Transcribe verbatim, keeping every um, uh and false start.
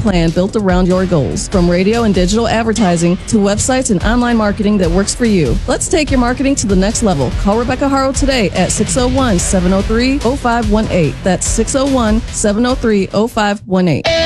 plan built around your goals. From radio and digital advertising to websites and online marketing that works for you. Let's take your marketing to the next level. Call Rebecca Harrell today at six oh one, seven oh three, oh five one eight. That's six oh one, seven oh three, oh five one eight.